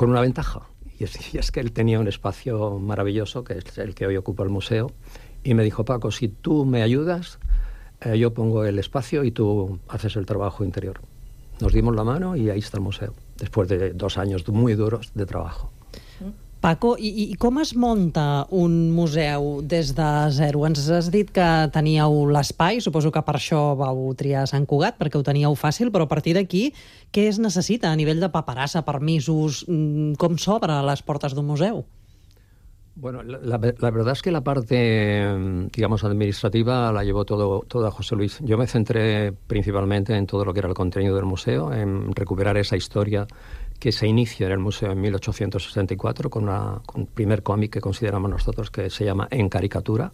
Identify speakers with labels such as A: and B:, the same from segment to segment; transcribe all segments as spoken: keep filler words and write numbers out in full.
A: con una ventaja, y es, y es que él tenía un espacio maravilloso, que es el que hoy ocupa el museo, y me dijo: Paco, si tú me ayudas, eh, yo pongo el espacio y tú haces el trabajo interior. Nos dimos la mano y ahí está el museu, después de dos años muy duros de trabajo.
B: Paco, i, i com es munta un museu des de zero? Ens has dit que teníeu l'espai, suposo que per això vau triar Sant Cugat, perquè ho teníeu fàcil, però a partir d'aquí, què es necessita a nivell de paperassa, permisos? Com s'obre les portes d'un museu?
A: Bueno, la, la, la verdad es que la parte, digamos, administrativa la llevó todo, toda José Luis. Yo me centré principalmente en todo lo que era el contenido del museo, en recuperar esa historia que se inicia en el museo en mil ochocientos sesenta y cuatro con, una, con un primer cómic que consideramos nosotros que se llama En Caricatura.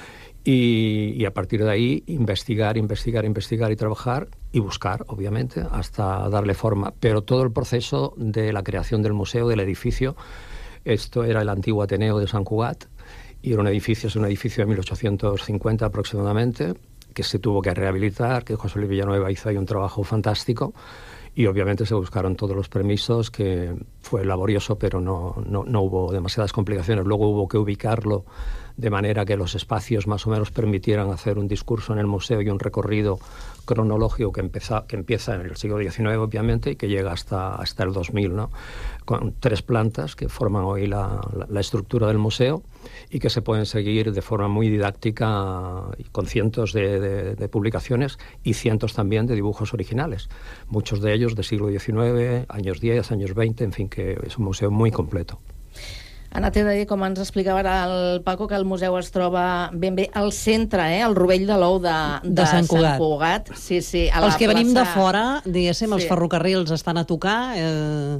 A: Y, y a partir de ahí investigar, investigar, investigar y trabajar y buscar, obviamente, hasta darle forma. Pero todo el proceso de la creación del museo, del edificio, esto era el antiguo Ateneo de Sant Cugat y era un edificio, es un edificio de mil ochocientos cincuenta aproximadamente, que se tuvo que rehabilitar, que José Luis Villanueva hizo ahí un trabajo fantástico. Y obviamente se buscaron todos los permisos, que fue laborioso, pero no, no, no hubo demasiadas complicaciones. Luego hubo que ubicarlo de manera que los espacios más o menos permitieran hacer un discurso en el museo y un recorrido cronológico que empieza, que empieza en el siglo diecinueve, obviamente, y que llega hasta, hasta el dos mil, ¿no? Con tres plantas que forman hoy la, la, la estructura del museo y que se pueden seguir de forma muy didáctica, con cientos de, de, de publicaciones y cientos también de dibujos originales, muchos de ellos del siglo diecinueve, años diez, años veinte, en fin, que es un museo muy completo.
C: Anna, t'he de dir, com ens explicava ara el Paco, que el museu es troba ben bé al centre, eh? Al rovell de l'ou de, de,
B: de Sant Cugat.
C: Sant Cugat. Sí, sí, a
B: Els
C: la
B: que
C: plaça...
B: venim de fora, diguéssim,
C: sí.
B: Els ferrocarrils estan a tocar... Eh...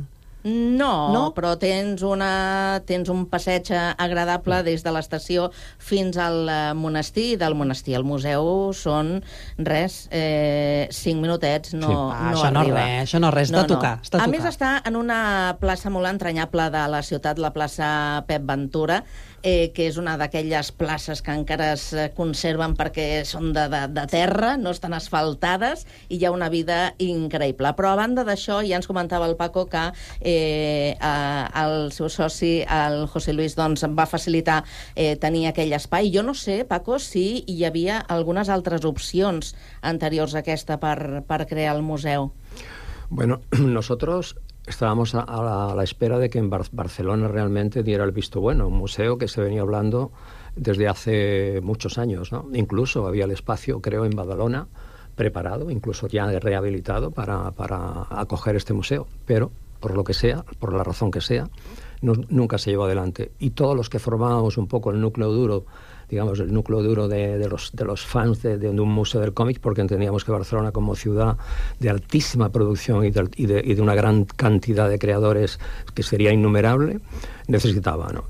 C: No,
B: no,
C: però tens, una, tens un passeig agradable des de l'estació fins al monestir, i del monestir al museu són, res, eh, cinc minutets, no,
B: sí. ah,
C: no
B: això
C: arriba.
B: No res, això no res,
C: no,
B: de tocar.
C: No.
B: De
C: a
B: tocar.
C: més, està en una plaça molt entranyable de la ciutat, la plaça Pep Ventura, eh, que és una d'aquelles places que encara es conserven perquè són de, de, de terra, no estan asfaltades, i hi ha una vida increïble. Però a banda d'això, ja ens comentava el Paco que eh, eh, el seu soci, el José Luis, doncs, va facilitar eh, tenir aquell espai. Jo no sé, Paco, si hi havia algunes altres opcions anteriors a aquesta per, per crear el museu.
A: Bueno, nosotros estábamos a, a, la, a la espera de que en Bar Barcelona realmente diera el visto bueno, un museo que se venía hablando desde hace muchos años, ¿no? Incluso había el espacio, creo, en Badalona, preparado, incluso ya rehabilitado para, para acoger este museo, pero por lo que sea, por la razón que sea, no, nunca se llevó adelante. Y todos los que formábamos un poco el núcleo duro, digamos, el núcleo duro de, de, los, de los fans de, de un museo del cómic, porque entendíamos que Barcelona, como ciudad de altísima producción y de, y de, y de una gran cantidad de creadores que sería innumerable, necesitaba, ¿no?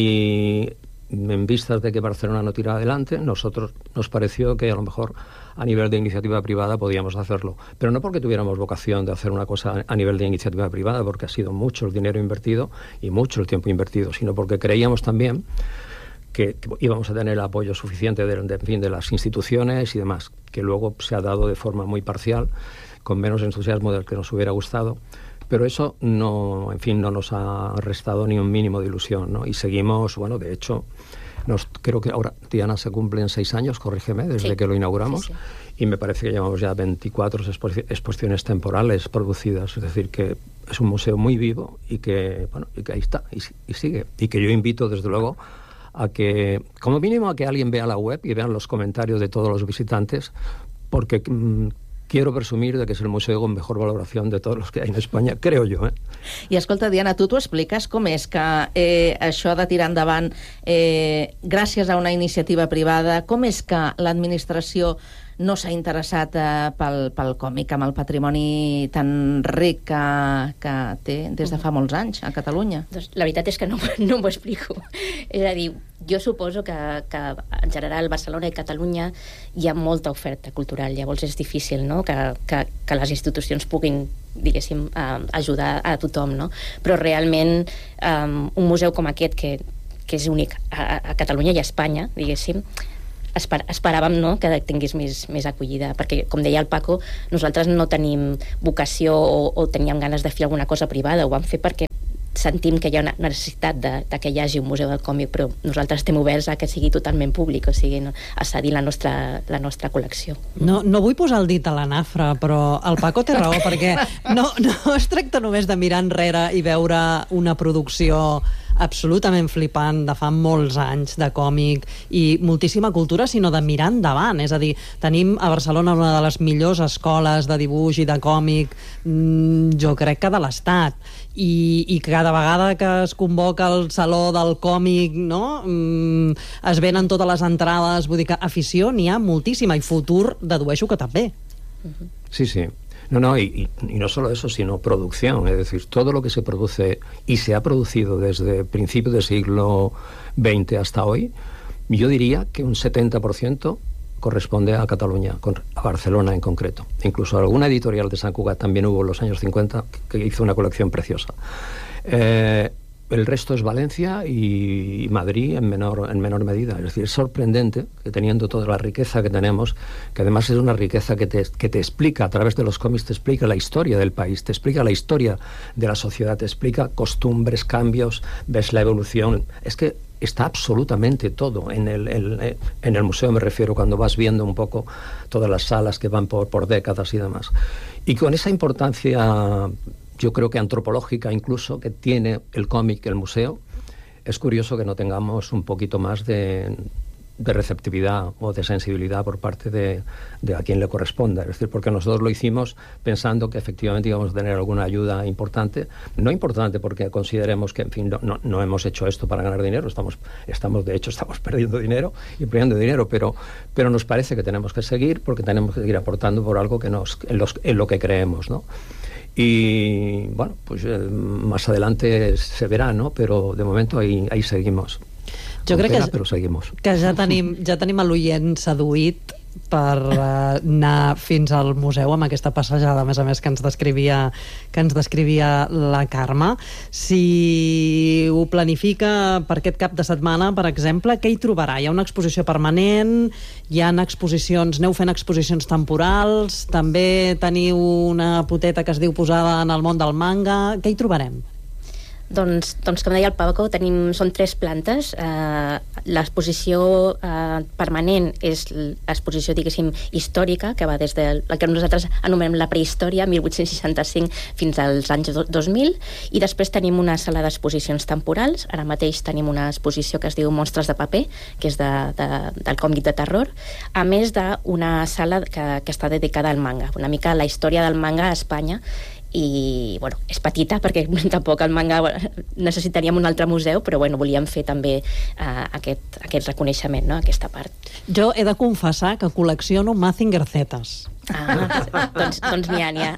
A: Y en vistas de que Barcelona no tiraba adelante, nosotros nos pareció que a lo mejor a nivel de iniciativa privada podíamos hacerlo, pero no porque tuviéramos vocación de hacer una cosa a nivel de iniciativa privada, porque ha sido mucho el dinero invertido y mucho el tiempo invertido, sino porque creíamos también que, que íbamos a tener el apoyo suficiente de, de, en fin, de las instituciones y demás, que luego se ha dado de forma muy parcial, con menos entusiasmo del que nos hubiera gustado. Pero eso no, en fin, no nos ha restado ni un mínimo de ilusión, ¿no? Y seguimos, bueno, de hecho, nos, creo que ahora, Diana, se cumplen seis años, corrígeme, desde sí. que lo inauguramos, sí, sí. Y me parece que llevamos ya veinticuatro expo exposiciones temporales producidas, es decir, que es un museo muy vivo y que, bueno, y que ahí está, y, y sigue. Y que yo invito, desde luego, a que, como mínimo, a que alguien vea la web y vean los comentarios de todos los visitantes, porque... Mmm, quiero presumir de que és el museu con mejor valoración de todos los que hay en España, creo yo. Eh?
C: I escolta, Diana, tu t'ho expliques com és que eh, això de tirar endavant eh, gràcies a una iniciativa privada, com és que l'administració no s'ha interessat eh, pel, pel còmic, amb el patrimoni tan ric que, que té des de fa molts anys a Catalunya?
D: Doncs la veritat és que no, no m'ho explico. És a dir, jo suposo que, que en general a Barcelona i Catalunya hi ha molta oferta cultural, llavors és difícil, no?, que, que, que les institucions puguin, diguéssim, uh, ajudar a tothom, no? Però realment um, un museu com aquest, que, que és únic a, a Catalunya i a Espanya, diguéssim, Esper esperàvem, no?, que tingués més, més acollida, perquè, com deia el Paco, nosaltres no tenim vocació o, o teníem ganes de fer alguna cosa privada, ho vam fer perquè sentim que hi ha una necessitat de, de que hi hagi un museu del còmic, però nosaltres estem oberts a que sigui totalment públic, o sigui, no, a cedir la nostra, la nostra col·lecció.
B: No, no vull posar el dit a la nafra, però el Paco té raó, perquè no, no es tracta només de mirar enrere i veure una producció absolutament flipant de fa molts anys de còmic i moltíssima cultura, sinó de mirar endavant. És a dir, tenim a Barcelona una de les millors escoles de dibuix i de còmic, jo crec que de l'Estat, i, i cada vegada que es convoca el Saló del Còmic, no? es venen totes les entrades, vull dir que afició n'hi ha moltíssima, i futur dedueixo que també.
A: Sí, sí. No, no, y, y no solo eso, sino producción, es decir, todo lo que se produce y se ha producido desde principios del siglo veinte hasta hoy, yo diría que un setenta por ciento corresponde a Cataluña, a Barcelona en concreto. Incluso alguna editorial de Sant Cugat también hubo en los años cincuenta que hizo una colección preciosa. Eh, el resto es Valencia y Madrid en menor, en menor medida. Es decir, es sorprendente que teniendo toda la riqueza que tenemos, que además es una riqueza que te, que te explica, a través de los cómics, te explica la historia del país, te explica la historia de la sociedad, te explica costumbres, cambios, ves la evolución. Es que está absolutamente todo en el, el, en el museo, me refiero, cuando vas viendo un poco todas las salas que van por, por décadas y demás. Y con esa importancia, yo creo que antropológica incluso, que tiene el cómic, el museo, es curioso que no tengamos un poquito más de, de receptividad o de sensibilidad por parte de, de a quien le corresponda. Es decir, porque nosotros lo hicimos pensando que efectivamente íbamos a tener alguna ayuda importante. No importante porque consideremos que, en fin, no, no, no hemos hecho esto para ganar dinero, estamos, estamos de hecho, estamos perdiendo dinero y perdiendo dinero, pero, pero nos parece que tenemos que seguir porque tenemos que seguir aportando por algo que nos, en, los, en lo que creemos, ¿no? Y bueno, pues eh, más adelante se verá, ¿no? Pero de momento ahí, ahí seguimos.
B: Jo crec
A: pena,
B: que,
A: però seguimos.
B: que ja tenim, ja tenim l'oient seduït per uh, anar fins al museu amb aquesta passejada, a més a més, que ens descrivia, que ens descrivia la Carme. Si ho planifica per aquest cap de setmana, per exemple, què hi trobarà? Hi ha una exposició permanent? Hi ha exposicions, aneu fent exposicions temporals? També teniu una poteta que es diu Posada en el món del manga? Què hi trobarem?
D: Doncs, doncs com deia el Paco, tenim, són tres plantes. Eh, l'exposició eh, permanent és l'exposició, diguéssim, històrica, que va des del que nosaltres anomenem la prehistòria, mil vuit-cents seixanta-cinc fins als anys dos mil, i després tenim una sala d'exposicions temporals. Ara mateix tenim una exposició que es diu Monstres de paper, que és de, de, del còmic de terror, a més d'una sala que, que està dedicada al manga, una mica la història del manga a Espanya. I, bueno, és petita perquè tampoc el manga necessitaríem un altre museu, però bueno, volíem fer també uh, aquest, aquest reconeixement, no? Aquesta part.
B: Jo he de confessar que col·lecciono Mazinger Zetas.
D: Ah, doncs, doncs n'hi ha, n'hi ha.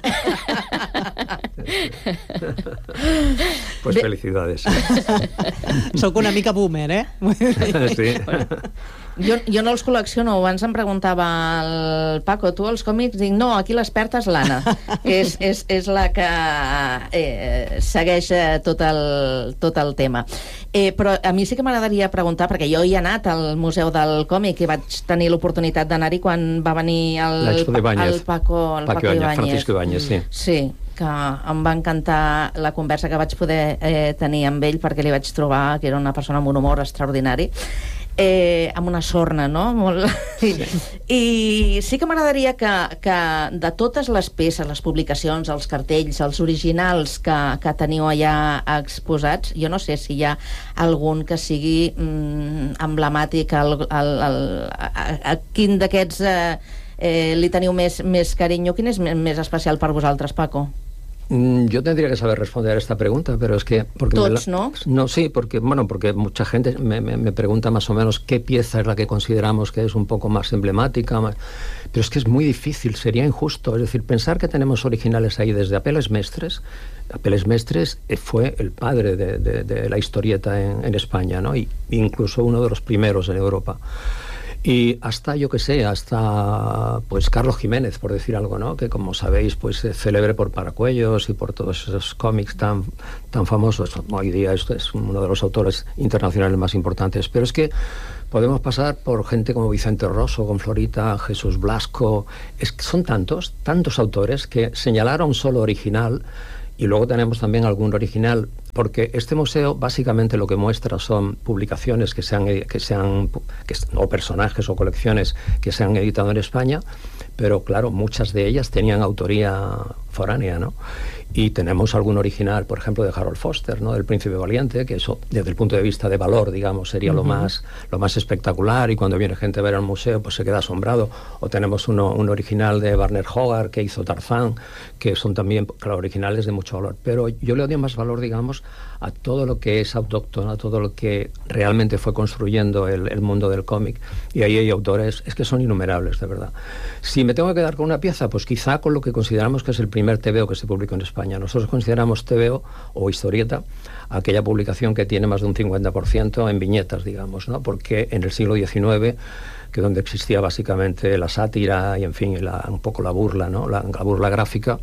A: Pues felicidades.
B: Soc una mica boomer, eh?
A: Sí.
C: Jo, jo no els col·lecciono. Abans em preguntava el Paco, tu els còmics? Dic, no, aquí l'experta és l'Anna. és, és, és la que eh, segueix tot el, tot el tema. Eh, però a mi sí que m'agradaria preguntar, perquè jo hi he anat al Museu del Còmic i vaig tenir l'oportunitat d'anar-hi quan va venir el, el Paco, el Paco, Paco Ibáñez.
A: Francisco Ibáñez, sí.
C: Sí, que em va encantar la conversa que vaig poder eh, tenir amb ell, perquè li vaig trobar que era una persona amb un humor extraordinari. Eh, amb una sorna, no? Molt... Sí. I sí que m'agradaria que, que de totes les peces, les publicacions, els cartells, els originals que, que teniu allà exposats, jo no sé si hi ha algun que sigui mm, emblemàtic, el, el, el, a, a quin d'aquests eh, eh, li teniu més, més carinyo, quin és més especial per vosaltres, Paco?
A: Yo tendría que saber responder a esta pregunta, pero es que... Porque
C: Tots,
A: la,
C: ¿no?
A: No, sí, porque, bueno, porque mucha gente me, me, me pregunta más o menos qué pieza es la que consideramos que es un poco más emblemática, más, pero es que es muy difícil, sería injusto. Es decir, pensar que tenemos originales ahí desde Apeles Mestres. Apeles Mestres fue el padre de, de, de la historieta en, en España, ¿no? Y incluso uno de los primeros en Europa. Y hasta, yo que sé, hasta pues Carlos Jiménez, por decir algo, ¿no? Que como sabéis, pues es célebre por Paracuellos y por todos esos cómics tan, tan famosos. Hoy día esto es uno de los autores internacionales más importantes. Pero es que podemos pasar por gente como Vicente Rosso, con Florita, Jesús Blasco. Es que son tantos, tantos autores que señalar a un solo original Y luego tenemos también algún original, porque este museo básicamente lo que muestra son publicaciones que se han, que se han que, o personajes o colecciones que se han editado en España, pero claro, muchas de ellas tenían autoría foránea, ¿no? Y tenemos algún original, por ejemplo, de Harold Foster, ¿no? Del Príncipe Valiente, que eso, desde el punto de vista de valor, digamos, sería uh-huh. lo más lo más espectacular, y cuando viene gente a ver al museo, pues se queda asombrado. O tenemos uno, un original de Werner Hogarth, que hizo Tarzán, que son también, claro, originales de mucho valor. Pero yo le doy más valor, digamos, a todo lo que es autóctono, a todo lo que realmente fue construyendo el, el mundo del cómic. Y ahí hay autores, es que son innumerables, de verdad. Si me tengo que quedar con una pieza, pues quizá con lo que consideramos que es el primer tebeo que se publicó en España. Nosotros consideramos tebeo o historieta aquella publicación que tiene más de un cincuenta por ciento en viñetas, digamos, ¿no? Porque en el siglo diecinueve, que donde existía básicamente la sátira y, en fin, la, un poco la burla, ¿no? La, la burla gráfica,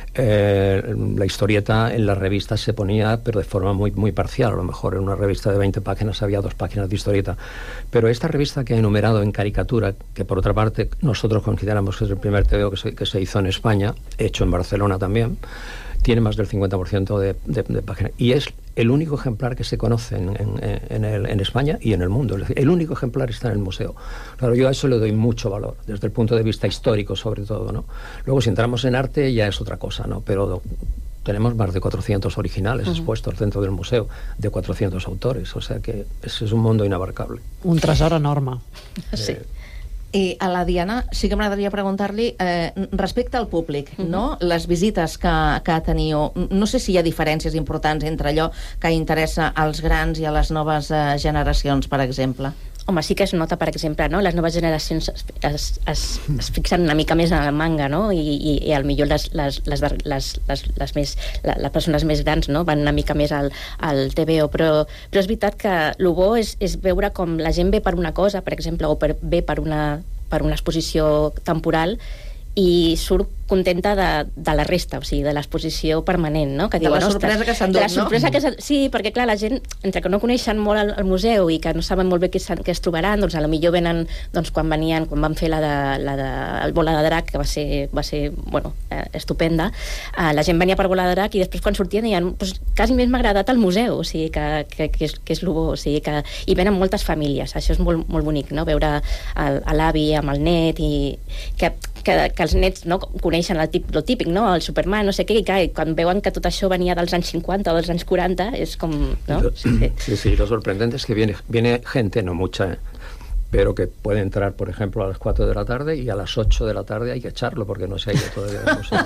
A: eh, la historieta en las revistas se ponía, pero de forma muy, muy parcial. A lo mejor en una revista de veinte páginas había dos páginas de historieta. Pero esta revista que he enumerado en caricatura, que por otra parte nosotros consideramos que es el primer tebeo que se, que se hizo en España, hecho en Barcelona también, tiene más del cincuenta por ciento de, de, de páginas. Y es el único ejemplar que se conoce en, en, en, el, en España y en el mundo. Es decir, el único ejemplar está en el museo. Claro, yo a eso le doy mucho valor, desde el punto de vista histórico, sobre todo, ¿no? Luego, si entramos en arte, ya es otra cosa, ¿no? Pero tenemos más de cuatrocientos originales uh-huh. expuestos dentro del museo, de cuatrocientos autores. O sea que ese es un mundo inabarcable.
B: Un tresor enorme.
C: Sí. Eh, I a la Diana sí que m'agradaria preguntar-li eh, respecte al públic, uh-huh. no? Les visites que, que teniu, no sé si hi ha diferències importants entre allò que interessa als grans i a les noves eh, generacions, per exemple.
D: Home, sí que es nota, per exemple, no? Les noves generacions es, es, es, es fixen una mica més en el manga, no? I, i, i al millor les, les, les, les, les, les, més, les, les persones més grans, no? Van una mica més al, al tebeo, però, però és veritat que el bo és, és veure com la gent ve per una cosa, per exemple, o per, ve per una, per una exposició temporal i surt contenta de, de la resta, o sigui, de l'exposició permanent, no? Que
C: de diuen, la sorpresa que s'han dut,
D: no? La sorpresa
C: no?
D: que s'han... Sí, perquè clar, la gent, entre que no coneixen molt el, el museu i que no saben molt bé què, què es trobaran, doncs a lo millor venen, doncs quan venien, quan van fer la de, la de el Bola de Drac, que va ser, va ser bueno, eh, estupenda, eh, la gent venia per Bola de Drac i després quan sortien deien, pues, quasi més m'ha agradat el museu, o sigui, que, que, que, és, que és lo bo, o sigui, que hi venen moltes famílies, això és molt, molt bonic, no? Veure l'avi amb el net i que, que, que els nets, no, coneixen el, tip, el típic, no? El Superman, no sé què, i clar, quan veuen que tot això venia dels anys cincuenta o dels anys quaranta, és com... ¿no?
A: Sí, sí. sí, sí, lo sorprendente es que viene, viene gente, no mucha, ¿eh? Pero que puede entrar, por ejemplo, a las cuatro de la tarde y a las ocho de la tarde hay que echarlo porque no se ha ido todavía. No sé.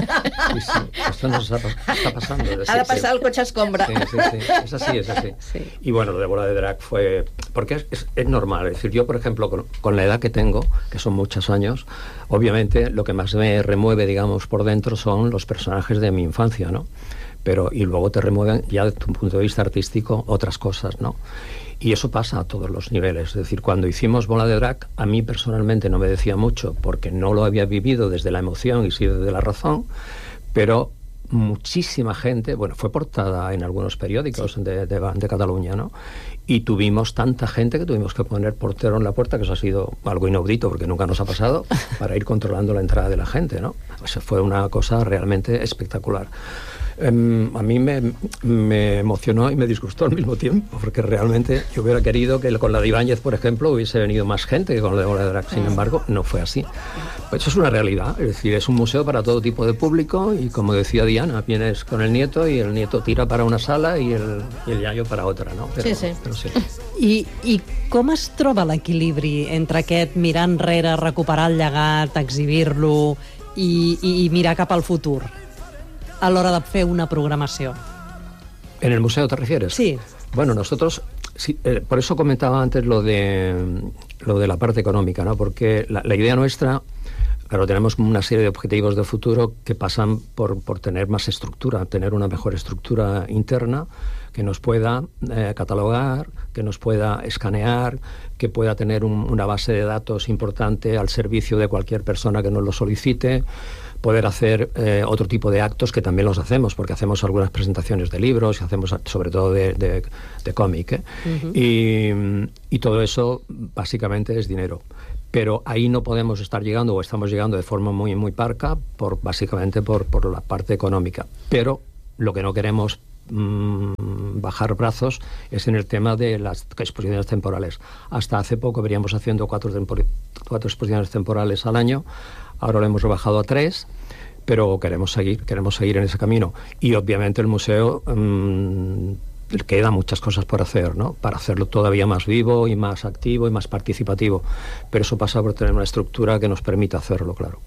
A: Sí, sí, esto nos está, está pasando. Es decir,
C: ha de pasar el coche escombra.
A: Sí, sí, sí, es así, es así.
C: Sí.
A: Y bueno, lo de Bola de Drac fue... Porque es, es, es normal, es decir, yo, por ejemplo, con, con la edad que tengo, que son muchos años, obviamente lo que más me remueve, digamos, por dentro son los personajes de mi infancia, ¿no? Pero, y luego te remueven, ya desde tu punto de vista artístico, otras cosas, ¿no? Y eso pasa a todos los niveles. Es decir, cuando hicimos Bola de Drac, a mí personalmente no me decía mucho porque no lo había vivido desde la emoción y sí desde la razón, pero muchísima gente, bueno, fue portada en algunos periódicos sí. de, de, de Cataluña, ¿no? Y tuvimos tanta gente que tuvimos que poner portero en la puerta, que eso ha sido algo inaudito porque nunca nos ha pasado, para ir controlando la entrada de la gente, ¿no? O sea, fue una cosa realmente espectacular. Um, a mí me, me emocionó y me disgustó al mismo tiempo, porque realmente yo hubiera querido que con la de Ibáñez, por ejemplo, hubiese venido más gente que con la de Bola de Drac. Sin embargo, no fue así. Pues eso es una realidad, es decir, es un museo para todo tipo de público y, como decía Diana, vienes con el nieto y el nieto tira para una sala y el, y el iaio para otra, no? Però,
C: sí, sí.
A: Però sí.
B: I, I com es troba l'equilibri entre aquest mirar enrere, recuperar el llegat, exhibir-lo i, i, i mirar cap al futur a l'hora de fer una programació?
A: ¿En el museo te refieres?
B: Sí.
A: Bueno, nosotros, sí, eh, por eso comentaba antes lo de, lo de la parte económica, ¿no? Porque la, la idea nuestra, claro, tenemos una serie de objetivos de futuro que pasan por, por tener más estructura, tener una mejor estructura interna que nos pueda eh, catalogar, que nos pueda escanear, que pueda tener un, una base de datos importante al servicio de cualquier persona que nos lo solicite, poder hacer eh, otro tipo de actos que también los hacemos, porque hacemos algunas presentaciones de libros y hacemos sobre todo de, de, de cómic, ¿eh? Uh-huh. y, y todo eso básicamente es dinero. Pero ahí no podemos estar llegando, o estamos llegando de forma muy, muy parca, por, básicamente por, por la parte económica. Pero Lo que no queremos mmm, bajar brazos es en el tema de las exposiciones temporales. Hasta hace poco veníamos haciendo cuatro, tempor- cuatro exposiciones temporales al año, ahora lo hemos rebajado a tres, pero queremos seguir, queremos seguir en ese camino. Y obviamente el museo mmm, queda muchas cosas por hacer, ¿no? Para hacerlo todavía más vivo y más activo y más participativo. Pero eso pasa por tener una estructura que nos permita hacerlo, claro.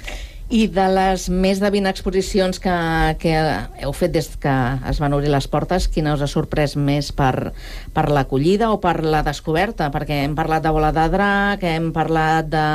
C: I de les més de vint exposicions que, que heu fet des que es van obrir les portes, quina us ha sorprès més per, per l'acollida o per la descoberta? Perquè hem parlat de Bola de Drac, hem parlat de,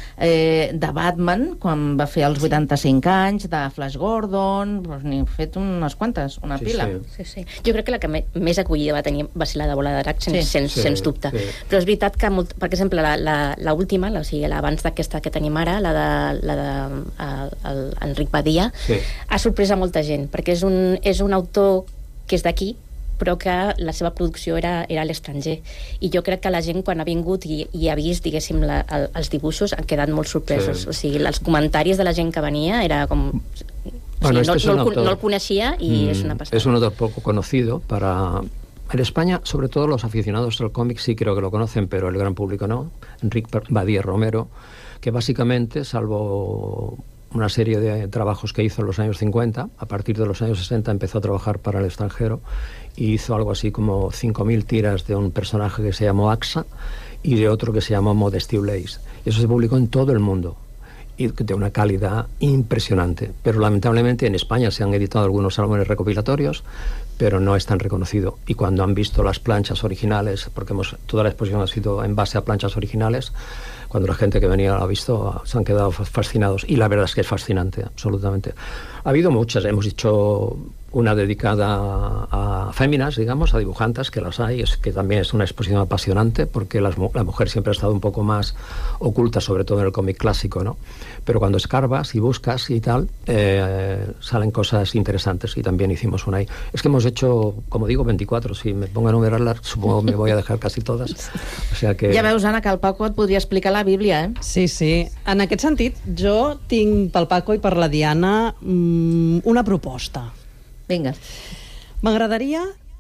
C: eh, de Batman, quan va fer els vuitanta-cinc anys, de Flash Gordon, doncs n'he fet unes quantes, una
A: Sí,
C: pila.
A: sí.
D: Sí, sí. Jo crec que la que me- més acollida va tenir va ser la de Bola de Drac, sens,
C: Sí.
D: sens,
A: Sí,
D: sens dubte.
A: sí.
D: Però és veritat que, molt, per exemple, la, la, la última, la, o sigui, l'abans d'aquesta que tenim ara, la de, la de el, el Enric Badia,
A: Sí.
D: ha sorprès a molta gent, perquè és un, és un autor que és d'aquí, però que la seva producció era, era a l'estranger. I jo crec que la gent, quan ha vingut i, i ha vist, diguéssim, la, el, els dibuixos, han quedat molt sorpresos.
A: Sí.
D: O sigui, els comentaris de la gent que venia era com...
A: Bueno,
D: o sigui,
A: este es
D: no,
A: un
D: no, el,
A: autor-
D: no el coneixia i
A: Mm,
D: és una passada.
A: Es un autor poco conocido para... En España, sobre todo los aficionados al cómic sí creo que lo conocen, pero el gran público no. Enrique Badía Romero, que básicamente, salvo una serie de trabajos que hizo en los años cincuenta, a partir de los años sesenta empezó a trabajar para el extranjero y hizo algo así como cinco mil tiras de un personaje que se llamó Axa y de otro que se llamó Modesty Blaze. Y eso se publicó en todo el mundo y de una calidad impresionante. Pero lamentablemente en España se han editado algunos álbumes recopilatorios, pero no es tan reconocido. Y cuando han visto las planchas originales, porque hemos, toda la exposición ha sido en base a planchas originales, cuando la gente que venía lo ha visto, se han quedado fascinados. Y la verdad es que es fascinante, absolutamente. Ha habido muchas, hemos dicho una dedicada a féminas, digamos, a dibujantes, que las hay, es que también es una exposición apasionante, porque las, la mujer siempre ha estado un poco más oculta, sobre todo en el cómic clásico, ¿no? Pero cuando escarbas y buscas y tal, eh, salen cosas interesantes, y también hicimos una ahí. Es que hemos hecho, como digo, veinticuatro, si me pongo a enumerarlas, supongo que me voy a dejar casi todas. O sea que...
C: Ja veus, Anna, que el Paco et podria explicar la Bíblia, eh?
B: Sí, sí. En aquest sentit, jo tinc pel Paco i per la Diana mmm, una proposta.
C: Vinga.
B: M'agradaria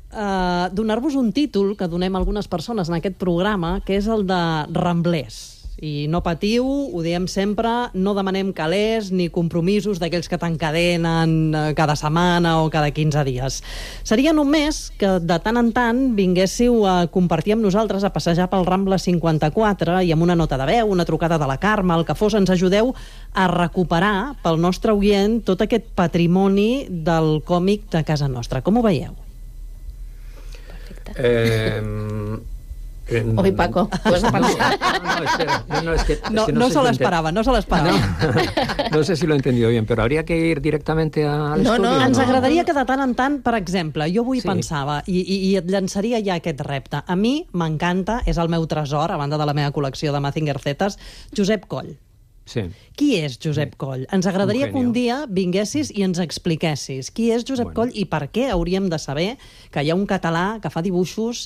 B: eh, donar-vos un títol que donem a algunes persones en aquest programa, que és el de Ramblers. I no patiu, ho diem sempre, no demanem calés ni compromisos d'aquells que t'encadenen eh, cada setmana o cada quinze dies. Seria només que de tant en tant vinguéssiu a compartir amb nosaltres, a passejar pel Rambla cinquanta-quatre i amb una nota de veu, una trucada de la Carme, el que fos, ens ajudeu a recuperar pel nostre oient tot aquest patrimoni del còmic de casa nostra. Com ho veieu?
D: Perfecte.
A: Eh... En...
C: Oi, Paco, tu has de pensar.
A: No, no, espera. No, no, es que, es
B: No,
A: que
B: no,
A: sé
B: se
A: si lo
B: l'esperava, no se l'esperava.
A: ent- No sé si lo he entendido bien, pero habría que ir directamente al
C: No,
A: estudio.
C: no,
B: Ens
C: no.
B: agradaria que de tant en tant, per exemple, jo avui
A: Sí.
B: pensava, i, i, i et llançaria ja aquest repte. A mi m'encanta, és el meu tresor, a banda de la meva col·lecció de Mazinger Zetas, Josep Coll.
A: Sí.
B: Qui és Josep Coll? Ens agradaria
A: Un
B: que un
A: genio.
B: dia vinguessis i ens expliquessis qui és Josep
A: Bueno.
B: Coll i per què hauríem de saber que hi ha un català que fa dibuixos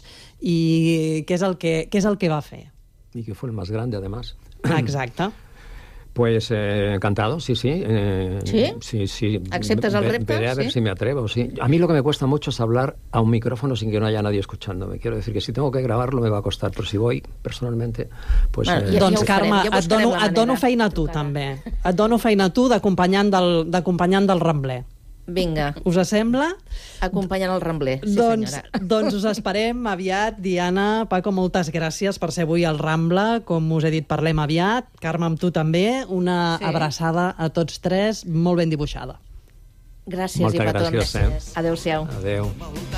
B: i què és el que, què és el que va fer.
A: Y que fue el más grande, además.
B: Exacte.
A: Pues eh, encantado, sí, sí. Eh,
C: ¿Sí?
A: Sí, sí.
C: ¿Aceptas el
A: Ve-
C: repto?
A: Veré a ver
C: Sí.
A: si me atrevo, sí. A mí lo que me cuesta mucho es hablar a un micrófono sin que no haya nadie escuchándome. Quiero decir que si tengo que grabarlo me va a costar, pero si voy personalmente, pues...
C: Bueno,
A: eh,
C: ja-
B: Doncs,
C: ho farem,
B: Carme,
C: ja
B: et
C: buscarem
B: dono,
C: la
B: et dono
C: manera.
B: feina a tu, també. Et dono feina a tu d'acompanyant del, d'acompanyant del Rambler.
C: Vinga,
B: Us sembla?
C: acompanyant el Rambler. Sí,
B: doncs,
C: senyora.
B: doncs us esperem aviat. Diana, Paco, moltes gràcies per ser avui al Rambla. Com us he dit, parlem aviat. Carme, amb tu també. Una
C: Sí.
B: abraçada a tots tres, molt ben dibuixada.
C: Gràcies
A: Moltes
C: i petons.
A: gràcies, eh?
C: Adéu-siau.
A: Adeu.